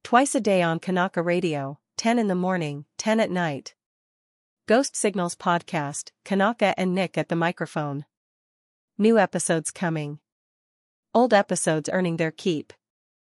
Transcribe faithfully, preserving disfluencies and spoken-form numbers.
Twice a day on Kanaka Radio, ten in the morning, ten at night. Ghost Signals Podcast, Kanaka and Nick at the microphone. New episodes coming. Old episodes earning their keep.